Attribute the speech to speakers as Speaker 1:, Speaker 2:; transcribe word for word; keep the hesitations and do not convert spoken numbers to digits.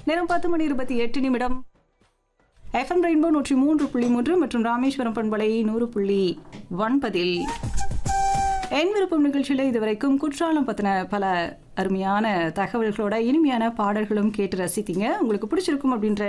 Speaker 1: நேரம் பத்து மணி இருபத்தி எட்டு நிமிடம். எஃப்எம் ரெயின்போ நூற்றி மூன்று புள்ளி மூன்று மற்றும் ராமேஸ்வரம் பண்பலை நூறு புள்ளி ஒன்பதில் என் விருப்பம் நிகழ்ச்சியில் இதுவரைக்கும் குற்றாலம் பற்றின பல அருமையான தகவல்களோட இனிமையான பாடல்களும் கேட்டு ரசித்தீங்க. உங்களுக்கு பிடிச்சிருக்கும் அப்படின்ற